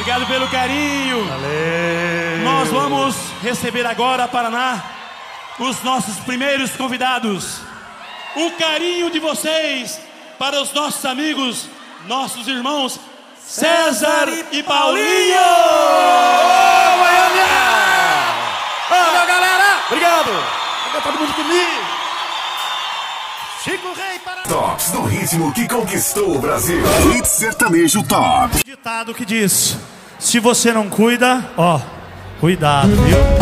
Obrigado pelo carinho. Valeu. Nós vamos receber agora, Paraná, os nossos primeiros convidados. O carinho de vocês para os nossos amigos, nossos irmãos César e Paulinho! Ô, Goiânia! Valeu, galera! Obrigado! Fica todo mundo comigo! Chico Rei para... Tops do ritmo que conquistou o Brasil. Hit Sertanejo Top. Ditado que diz: se você não cuida, ó, cuidado, viu?